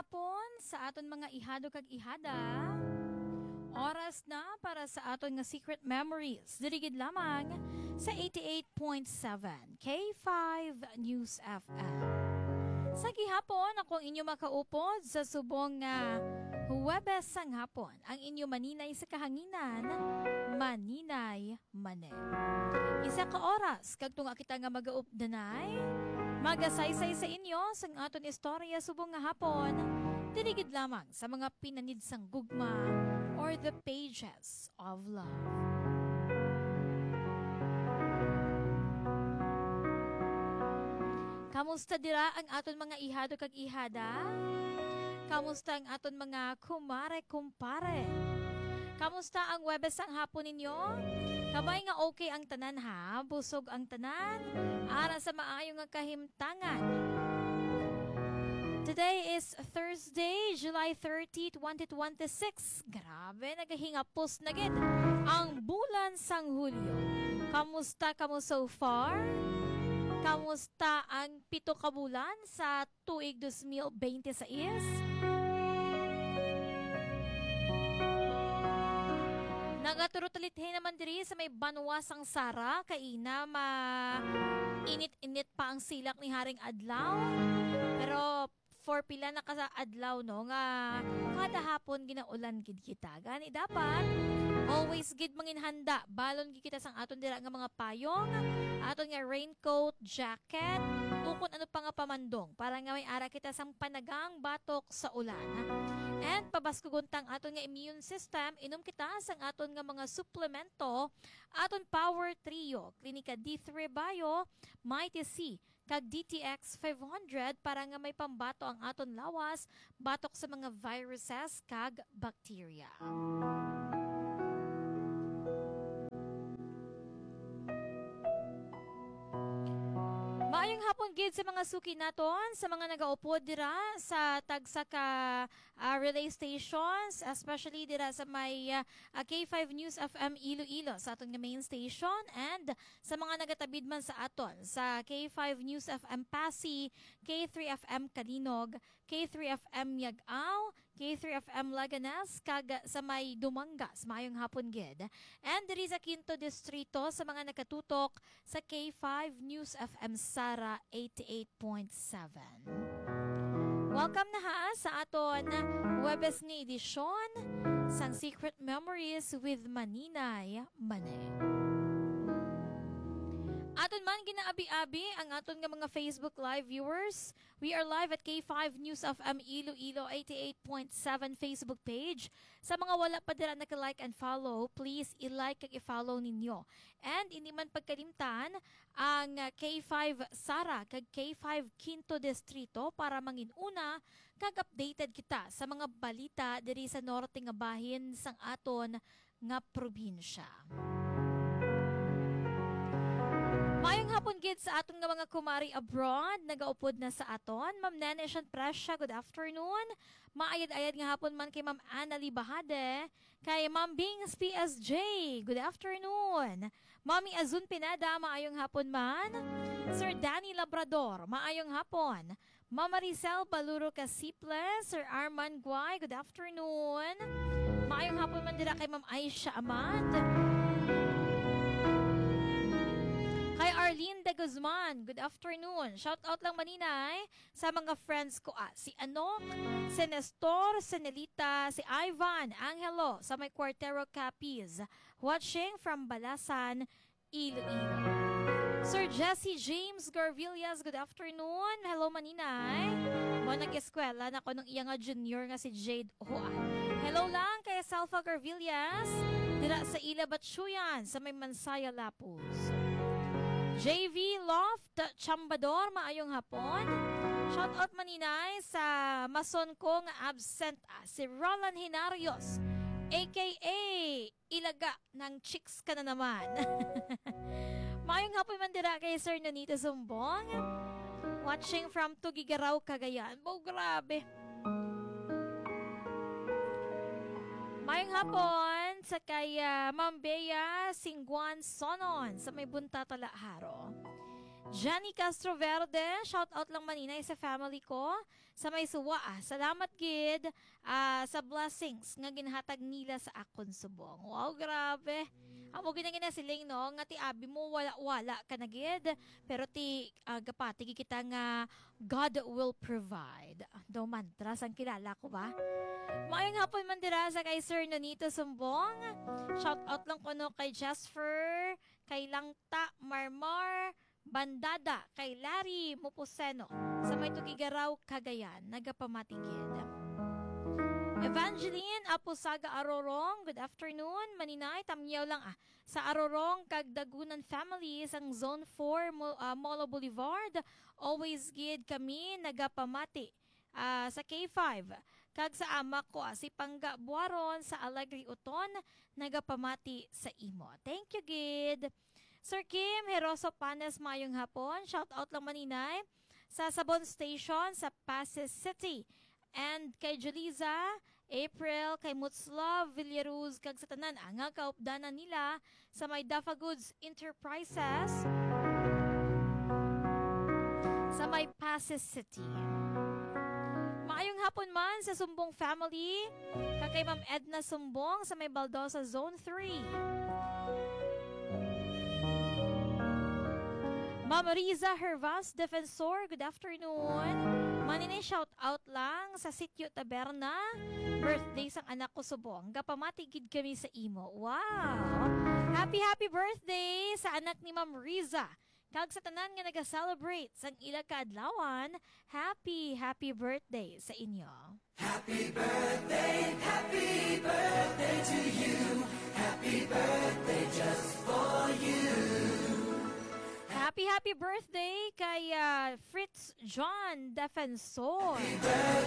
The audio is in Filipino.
hapon sa aton mga ihado kag ihada. Oras na para sa aton nga Secret Memories. Dirigid lamang sa 88.7 K5 News FM. Sa gihapon, akong inyo makaupod sa subong nga Huwebes sang hapon. Ang inyo maninay sa kahanginan, maninay mane. Isa ka oras, kag tunga kita nga magaupdanay, magasaysay sa inyo sang aton istorya subong nga hapon, dirigid lamang sa mga pinanid sang gugma or the pages of love. Kamusta dira ang aton mga ihado kag ihada? Kamusta ang aton mga kumare-kumpare? Kamusta ang Webes ang hapon ninyo? Kabay nga okay ang tanan ha? Busog ang tanan? Ara sa maayo nga kahimtangan. Today is Thursday, July 30, 2026. Grabe, nagahingapos na gid ang bulan sang Hulyo. Kamusta kamo so far? Kamusta ang 7 ka bulan sa tuig 2026? Nagaturutalithin naman diri sa may banwasang Sara, kaina init-init pa ang silak ni Haring Adlaw. Pero for pila na ka adlaw no nga kada hapon ginaulan gid kita. Gani dapat always gid mangin handa. Balon gid kita sang aton dira nga mga payong, aton nga raincoat, jacket, ukon ano pa nga pamandong para nga may ara kita sang panagang batok sa ulan. And pabaskuguntang aton nga immune system, inom kita sang aton nga mga suplemento, aton Power Trio, Klinika D3 Bio, Mighty C, kag DTX 500 para nga may pambato ang aton lawas, batok sa mga viruses kag bacteria. Maayong hapon gid sa mga suki naton, sa mga nagaupod dira sa tagsa ka relay stations, especially dira sa may K5 News FM Iloilo sa aton nga main station, and sa mga nagatabid man sa aton sa K5 News FM Pasig, K3 FM Kalinog, K3 FM Yag-Aw, K3 FM Laganas, kag sa may Dumangas. Maayong hapon gid. And diri sa Quinto Distrito sa mga nakatutok sa K5 News FM Sara 88.7. Welcome na ha sa aton Webes nga edisyon sang Secret Memories with Maninay Mane. Aton man ginaabi-abi ang aton nga mga Facebook Live viewers. We are live at K5 News FM Iloilo 88.7 Facebook page. Sa mga wala pa dira naka-like and follow, please i-like kag i-follow ninyo. And hindi man pagkalimtan ang K5 Sara kag K5 Quinto Distrito para manginuna kag updated kita sa mga balita diri sa norte nga bahin sang aton nga probinsya. Mayong hapon gid sa aton nga mga kumari abroad, nagaupod na sa aton. Ma'am Nene Sian Presya, good afternoon. Maayad-ayad nga hapon man kay Ma'am Annalie Bahade, kay Ma'am Bings PSJ, good afternoon. Mami Azun Pinada, maayong hapon man. Sir Danny Labrador, maayong hapon. Ma'am Maricel Baluro Casiple, Sir Arman Guay, good afternoon. Maayong hapon man dira kay Ma'am Aisha Amad. Kay Arlene de Guzman, good afternoon. Shout out lang maninay sa mga friends ko si Anok, si Nestor, si Nelita, si Ivan, Angelo sa may Cuartero Capiz, watching from Balasan, Iloilo. Sir Jesse James Garvillas, good afternoon. Hello maninay. Mo nag-eskwela na ko nung iya nga junior nga si Jade Juan. Hello lang kay Salva Garvillas, dira sa Ila Batsuyan sa may Mansaya Lapuz. JV Loft Chambador, maayong hapon. Shout out maninay sa mason ko nga absent si Roland Hinarios, aka Ilaga ng Chicks ka na naman. Maayong hapon man dira kay Sir Nonito Sumbong, watching from Tugigaraw, Cagayan. Oh, grabe. Mayong hapon sa kay Ma'am Bea Singguan Sonon sa may Bunta Talaharo. Jenny Castroverde, shout out lang maninay sa family ko. Sa may suwa, salamat gid sa blessings nga ginhatag nila sa akon subong. Wow, grabe. Amo ginagina siling no, nga ti abi mo wala ka na gid. Pero ti gapati kita nga God will provide. Do mantras ang kilala ko ba? Maayong hapon man dira sa kay Sir Nonito Sumbong. Shout out lang ko no kay Jasper, kay Langta Marmar, Bandada, kay Larry Mupuseno, sa may Tugigaraw, Cagayan, nagapamatigid. Evangeline Apusaga Arorong, good afternoon. Maninay, tamyaw lang sa Arorong, kag Dagunan family, sang Zone 4, Molo Boulevard. Always gid kami, nagapamati sa K5. Kag sa ama ko, si Pangga Buaron, sa Alegre Uton, nagapamati sa imo. Thank you, gid. Sir Kim Heroso Panes, mayong hapon. Shout out lang maninay sa Sabon Station sa Pasig City. And kay Juliza, April, kay Mutslov, Villaruz, kag sa tanan ang kaupdanan nila sa may Dafa Goods Enterprises sa may Pasig City. Maayong hapon man sa Sumbong family, kay Ma'am Edna Sumbong sa may Baldosa Zone 3. Ma'am Riza Hervas Defensor, good afternoon. Maninay shout out lang sa Sitio Taberna. Birthday sang anak ko subong. Gapamatigid kami sa imo. Wow! Happy birthday sa anak ni Ma'am Riza. Kag sa tanan nga naga-celebrate sang ila kaadlawan, happy birthday sa inyo. Happy birthday to you. Happy birthday just for you. Happy birthday kay Fritz John Defensor.